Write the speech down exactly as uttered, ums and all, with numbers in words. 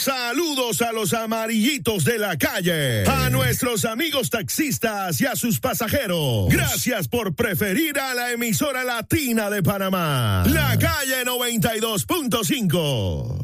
Saludos a los amarillitos de la calle, a nuestros amigos taxistas y a sus pasajeros. Gracias por preferir a la emisora latina de Panamá, La Calle noventa y dos punto cinco.